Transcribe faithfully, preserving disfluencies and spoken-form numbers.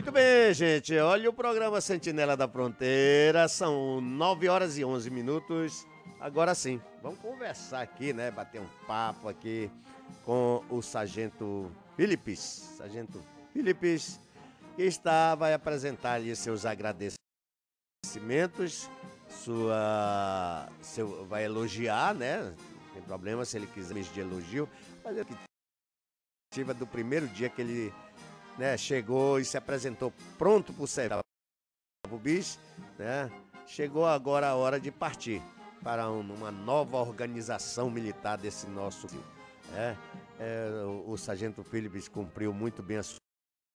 Muito bem, gente. Olha o programa Sentinela da Fronteira. São nove horas e onze minutos. Agora sim, vamos conversar aqui, né? Bater um papo aqui com o Sargento Philips. Sargento Philips, que está, vai apresentar ali seus agradecimentos, sua, seu, vai elogiar, né? Não tem problema se ele quiser mês de elogio, mas eu que tive do primeiro dia que ele, né, chegou e se apresentou pronto para o serviço, né? Chegou agora a hora de partir para uma nova organização militar desse nosso, né? É, o, o Sargento Philips cumpriu muito bem a sua